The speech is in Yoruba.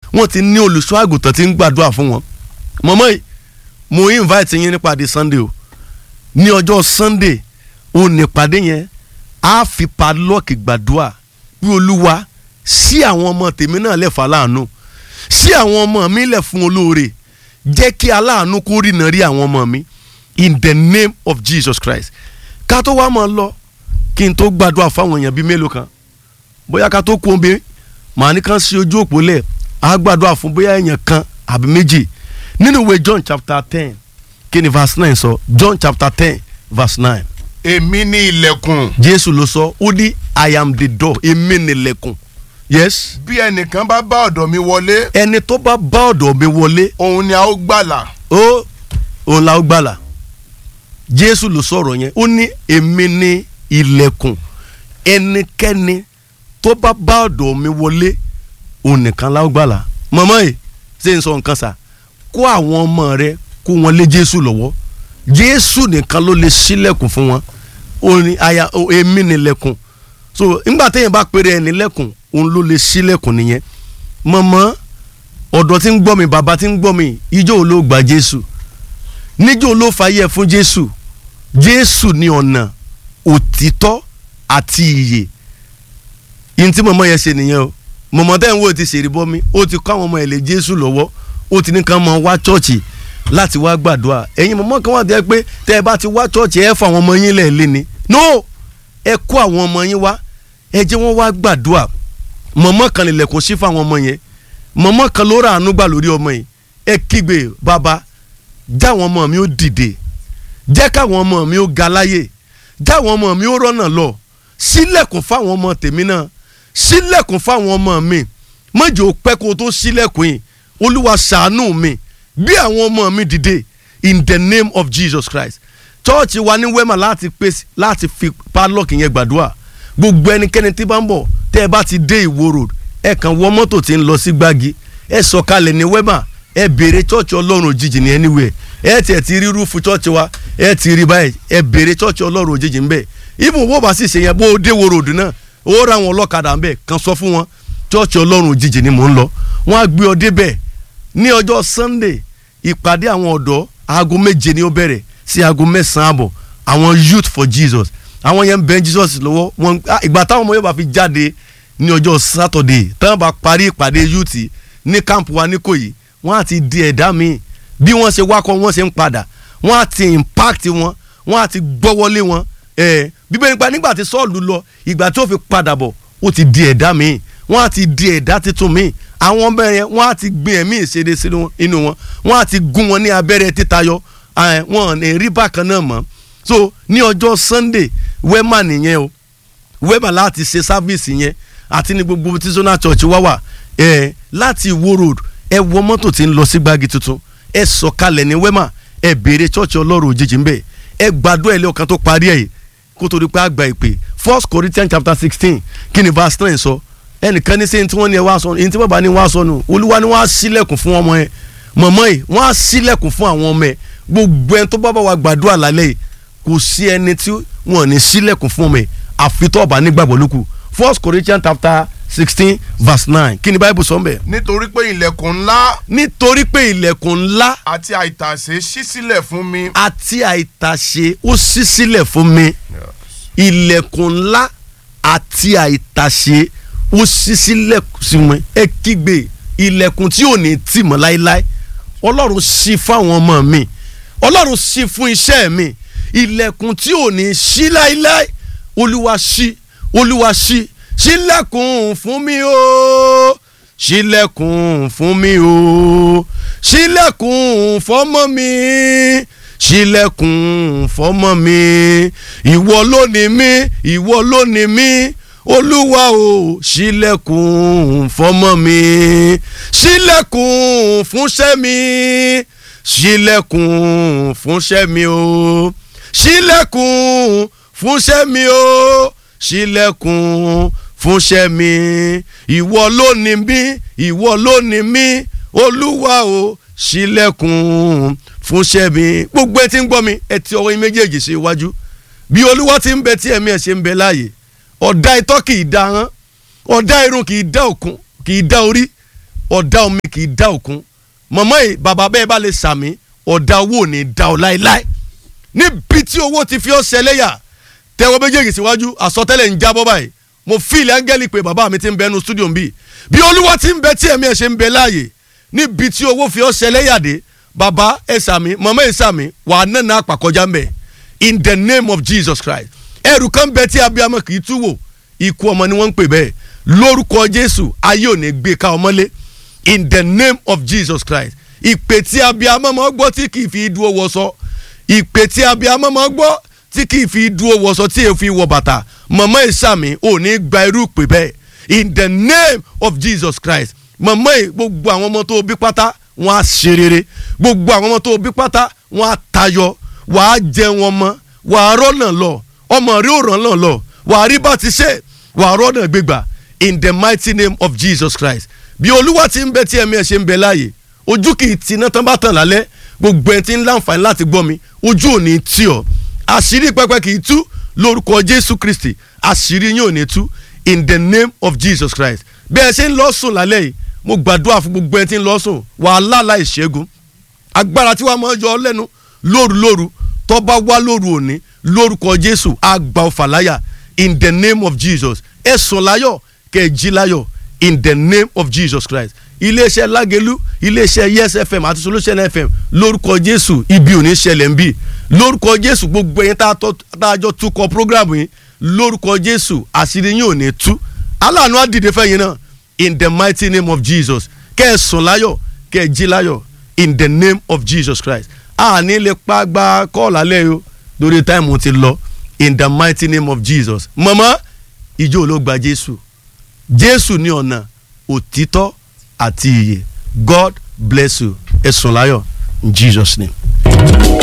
wọ́n ti ní olùṣọ́ àgùntàn tí ń gbàdúrà fún wọn. mọ̀mọ́ yìí mo invite yín nípàdé Sunday o, ní ọjọ́ Sunday òun nípàdé yẹn á fi padlock gbàdúrà bí Olúwa sí àwọn ọmọ tèmi náà lẹ́fà láàánú, sí àwọn ọmọ mi lẹ̀ fún olóore, jẹ́ kí aláàánú kó rìnà rí àwọn ọmọ mi in the name of Jesus Christ. ká tó wá máa lọ kí n tó gbàdúrà fáwọn èèyàn bíi mélòó kan, bóyá ká tó kú omi màá ní kàn sí ojú òpó lẹ̀ á gbàdúrà fún bóyá èèyàn kan àbí méjì nínú ìwé John chapter 10 kí ni verse 9 sọ. John chapter 10 verse 9. èmi ni ilẹ̀kùn. Jésù ló sọ, ó ní I am the door, èmi ni ilẹ̀kùn. Yes. bí ẹnìkan bá bá ọ̀dọ̀ mi wọlé. ẹni tó bá ọ̀dọ̀ mi wọlé. òun ni a ó gbàlà. òun la ó gbàlà. Jésù ló sọ̀rọ̀ yẹn, ó ní èmi ni ilẹ̀kùn, ẹnikẹ́ni tó bá ọ̀dọ̀ mi wọlé òun nìkan la ó gbàlà. mọ̀mọ́ yìí ṣe ń sọ nǹkan sà, kó àwọn ọmọ rẹ kó wọn lé Jésù lọ́wọ́. Jésù nìkan ló lè ṣílẹ̀kùn fún wọn. ó ní èmi ni ilẹ̀kùn. so nígbà téèyàn bá pèrè ẹni lẹ́kùn òun ló lè ṣílẹ̀kùn nìyẹn. mọ̀mọ́ ọ̀dọ́ tí ń gbọ́ mi, bàbá tí ń gbọ́ mi, ijó ló gba Jésù, níjó ló fàyè fún Jésù. Jésù ní ọ̀nà, òtítọ́ àti ìyè. yìí tí mọ̀mọ́ yẹn ṣe nìyẹn o. mọ̀mọ́ tẹ́ ń wò ti ṣèrí bọ́ mi, ó ti kọ́ àwọn ọmọ ẹ̀ lé Jésù lọ́wọ́, ó ti ní ká máa wá chọ́ọ̀chì láti wá gbàdúrà. ẹ̀yin mọ̀mọ́ kan wà tẹ́ pé tẹ́ ẹ bá ti wá chọ́ọ̀chì ẹ fà àwọn ọmọ yín lẹ̀ lé ni. no, ẹ kó àwọn ọmọ yín wá, ẹ jẹ́ wọ́n wá gbàdúrà. mọ̀mọ́ kan lè lẹ̀kùn sí fáwọn ọmọ yẹn, mọ̀mọ́ kan ló ra àánú gbà lórí ọmọ yìí. ẹ kígbe, bàbá jáwọn ọmọ mi ó dìde, jẹ́ káwọn ọmọ mi ó ga láyè, jáwọn ọmọ mi ó rọ́nà lọ, ṣílẹ̀kùn fáwọn ọmọ tèmi náà, ṣílẹ̀kùn fáwọn ọmọ mi, mọ́jọ́ pẹ́ kó tó ṣílẹ̀kùn yìí. Olúwa ṣàánú mi, bí àwọn ọmọ mi dìde in the name of Jesus Christ. chọ́ọ̀chì wa ní Wema láti fi padlock yẹn gbàdúrà. gbogbo ẹnikẹ́ni tí bá ń bọ̀, tẹ́ ẹ bá ti dé Ìwó road, ẹ kàn wọ mọ́tò tí ń lọ sí Gbági, ẹ sọ̀kalẹ̀ ní Wema, ẹ béèrè chọ́ọ̀chì Ọlọ́run òjijì ní anywhere. ẹ tiẹ̀ ti rí rúfu chọ́ọ̀chì wa, ẹ ti rí báyìí, ẹ béèrè chọ́ọ̀chì Ọlọ́run òjijì ń bẹ̀. even bó bá sì ṣe yẹn, bó o dé Ìwó road náà, ó ra àwọn ọlọ́kadà ń bẹ̀, kan sọ fún wọn chọ́ọ̀chì Ọlọ́run òjijì ni mò ń lọ. wọ́n á gbé ọ débẹ̀ ní ọjọ́ Sunday. ìpàdé àwọn ọ̀dọ́ aago 7 ni ó bẹ̀rẹ̀ sí aago 9 àbọ̀. àwọn youth for Jesus, àwọn yẹn ń bẹ Jesus lọ́wọ́. wọn ìgbà táwọn ọmọ yóò bá fi jáde ní ọjọ́ Saturday, táwọn bá parí ìpàdé youth ní camp wa ní Ìkòyí, wọ́n á ti di ẹ̀dá míì. bí wọ́n ṣe wákọ̀ wọ́n ṣe ń padà, wọ́n á ti impact wọn, wọ́n á ti gbọ́wọ́lé wọn. bíbélì nípa nígbà tí Sọ́ọ̀lù lọ, ìgbà tí ó fi padà bọ̀, ó ti di ẹ̀dá míì, wọ́n á ti di ẹ̀dá tuntun míì. àwọn ọmọ yẹn wọ́n á ti gbin ẹ̀mí ìṣeré sínú inú wọn, wọ́n á ti gún wọn ní abẹ́rẹ́ títayọ, wọn ò ní rí bákan náà mọ́. so ní ọjọ́ Sunday Wema nìyẹn o, Wema láti ṣe sáfíìsì yẹn, àti ní gbogbo tí Zonal Church wá wà. láti Ìwó road, ẹ wọ mọ́tò tí ń lọ sí Gbági tuntun, ẹ sọ̀kalẹ̀ ní Wema, ẹ béèrè church Ọlọ́run òjijì ń bẹ̀, ẹ gbàdúrà ilé ọkàn tó parí ẹ̀ kó tó di pé àgbà ìpè. 1 Corinthians chapter 16 kí ni verse 9 sọ. ẹnìkan ní sẹ́yìn tí wọ́n ní ẹ wá sọ, èyí tí bàbá ní wá sọ nù. Olúwa ni wọ́n á ṣílẹ̀kùn fún ọmọ ẹ, mọ̀mọ́ yìí wọ́n á ṣílẹ̀kùn fún àwọn ọmọ ẹ. gbogbo ẹni tó bá bá wa gbàdúrà lálẹ́ yìí, kò sí ẹni tí wọ́n ní ṣílẹ̀kùn fún ọmọ ẹ àfi tó bá nígbàgbọ́ lókù. 1 Corinthians chapter 16 verse 9 kí ni Bible sọ ń bẹ̀. nítorí pé ilẹ̀kùn ńlá. nítorí pé ilẹ̀kùn ńlá. àti àìtàsé ṣí sílẹ̀ fún mi. àti àìtàsé ó ṣí sílẹ̀ fún mi. ilẹ̀kùn ńlá àti àìtàsé ó ṣí sílẹ̀ sí mi. ẹ kígbe, ilẹ̀kùn tí ò ní tì mọ́ láéláé. Ọlọ́run ṣí fún àwọn ọmọ mi, Ọlọ́run ṣí fún iṣẹ́ mi. ilẹ̀kùn tí ò ní ṣí láéláé, Olúwa ṣí, Olúwa ṣí. ṣílẹ̀kùn fún mi o, ṣílẹ̀kùn fún mi o, ṣílẹ̀kùn fọ́mọ mi, ṣílẹ̀kùn fọ́mọ mi. ìwọ ló ni mí, ìwọ ló ni mí, Olúwa o, ṣílẹ̀kùn fọ́mọ mi, ṣílẹ̀kùn fúnṣẹ́ mi, ṣílẹ̀kùn fúnṣẹ́ mi o, ṣílẹ̀kùn fúnṣẹ́ mi o, ṣílẹ̀kùn fúnṣẹ́ mi. ìwọ ló ni mí, ìwọ ló ni mí, Olúwa o, ṣílẹ̀kùn fúnṣẹ́ mi. gbogbo ẹ tí ń gbọ́ mi, ẹ ti ọwọ́ yín méjèèjì sí iwájú. bí Olúwa ti ń bẹ tí ẹ̀mí ẹ̀ ṣe ń bẹ láàyè. ọ̀dà itọ́ kì í da hán, ọ̀dà irun kì í da òkun, kì í da orí. ọ̀dá omi kì í dá òkun mọ̀mọ́ yìí bàbá bẹ́ẹ̀ bá lè sàmì ọ̀dá owó ò ní dá ọ láéláé níbi tí owó ti fi ọ́ ṣẹlẹ́yà tẹ́wọ́ méjèèjì síwájú àsọtẹ́lẹ̀ ń jábọ́ báyìí mo fíìlì áńgẹ́lì pé bàbá mi ti ń bẹ nu stúdíò bí olúwa ti ń bẹ tí ẹ̀mí ẹ̀ ṣe ń bẹ láàyè níbi tí owó fi ọ́ ṣẹlẹ́yà dé bàbá ẹ̀ sàmì mọ̀mọ́ ẹ̀ sàmì wà á nànà àpàkọjá ń bẹ in the name of Jesus Christ ẹrù kan bẹ tí abiyamọ kì í tú wò ikú ọmọ ni wọ́n ń pè bẹ́ẹ̀ lórúkọ Jésù ayé ò ní gbé ká ọmọlé in the name of Jesus Christ ìpè tí abiyamọ máa gbọ́ tí kì í fi dúró wọṣọ ìpè tí abiyamọ máa gbọ́ tí kì í fi dúró wọṣọ tí èèyàn fi wọ bàtà mọ̀mọ́ ìsàmì ò ní gba irú ìpè bẹ́ẹ̀ in the name of Jesus Christ mọ̀mọ́ ì gbogbo àwọn ọmọ tó bí pátá wọn á ṣe rere gbogbo àwọn ọmọ tó bí pátá wọn á tayọ wàá jẹ wọn mọ wàá rọ́nà lọ ọmọ rí ò rọ́nà lọ wàá rí bá ti ṣe wàá rọ́nà gbégbà in the mighty name of Jesus Christ bí olúwa ti ń bẹ tí ẹ̀mí ẹ̀ ṣe ń bẹ láàyè ojú kì í ti iná tán bá tàn lálẹ́ gbogbo ẹ̀ tí ń láǹfààní láti gbọ́ mi ojú ò ní tì ọ́ àṣírí pẹpẹ kì í tú lórúkọ Jésù Kristi àṣírí yín ò ní tú in the name of Jesus Christ bí ẹ ṣe ń lọ sùn lálẹ́ yìí mo gbàdúrà fún gbogbo ẹ̀ tí ń lọ sùn wàhálà láì ṣẹ́gun agbára tí wàá máa yọ ọ́ lẹ́nu lóru tó bá wá lóru òní lórúkọ Jésù àgbà ọ̀fàláyà in the name of Jesus ẹ sùn láyọ̀ kẹ́ ẹ jí láyọ̀ in the name of Jesus Christ iléeṣẹ́ Lágelú iléeṣẹ́ Yes FM àti Solution FM lórúkọ Jésù ibi ò ní ṣẹlẹ̀ ń bì lórúkọ Jésù gbogbo ẹ̀yin tá a jọ tukọ̀ program yìí lórúkọ Jésù àṣírí yín ò ní tú aláàánú á dìde fẹ́yìn náà in the mighty name of Jesus kẹ́ ẹ sùn láyọ̀ kẹ́ ẹ jí láyọ̀ in the name of Jesus Christ àní lè pa gba kọ́ọ̀lù alẹ́ yìí lórí táìmù ti lọ in the mighty name of Jesus mọ̀mọ́ ìjọ ló gba Jésù ní ọ̀nà òtítọ́ àti ìyè God bless you ẹ sùn láyọ̀ in Jesus name.